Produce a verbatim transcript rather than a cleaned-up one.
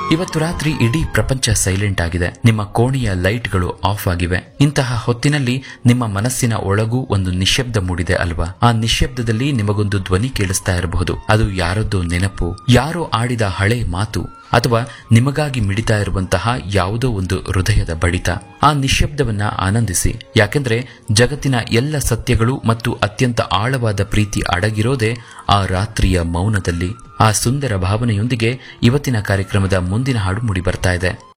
ಇವತ್ತು ರಾತ್ರಿ ಇಡೀ ಪ್ರಪಂಚ ಸೈಲೆಂಟ್ ಆಗಿದೆ. ನಿಮ್ಮ ಕೋಣೆಯ ಲೈಟ್ಗಳು ಆಫ್ ಆಗಿವೆ. ಇಂತಹ ಹೊತ್ತಿನಲ್ಲಿ ನಿಮ್ಮ ಮನಸ್ಸಿನ ಒಳಗೂ ಒಂದು ನಿಶ್ಶಬ್ದ ಮೂಡಿದೆ ಅಲ್ವಾ? ಆ ನಿಶ್ಶಬ್ದದಲ್ಲಿ ನಿಮಗೊಂದು ಧ್ವನಿ ಕೇಳಿಸ್ತಾ ಇರಬಹುದು. ಅದು ಯಾರದ್ದೋ ನೆನಪು, ಯಾರೋ ಆಡಿದ ಹಳೆ ಮಾತು, ಅಥವಾ ನಿಮಗಾಗಿ ಮಿಡಿತಾ ಇರುವಂತಹ ಯಾವುದೋ ಒಂದು ಹೃದಯದ ಬಡಿತ. ಆ ನಿಶ್ಶಬ್ದವನ್ನ ಆನಂದಿಸಿ, ಯಾಕೆಂದ್ರೆ ಜಗತ್ತಿನ ಎಲ್ಲ ಸತ್ಯಗಳು ಮತ್ತು ಅತ್ಯಂತ ಆಳವಾದ ಪ್ರೀತಿ ಅಡಗಿರೋದೇ ಆ ರಾತ್ರಿಯ ಮೌನದಲ್ಲಿ. ಆ ಸುಂದರ ಭಾವನೆಯೊಂದಿಗೆ ಇವತ್ತಿನ ಕಾರ್ಯಕ್ರಮದ ಮುಂದಿನ ಹಾಡು ಮೂಡಿ ಬರ್ತಾ ಇದೆ.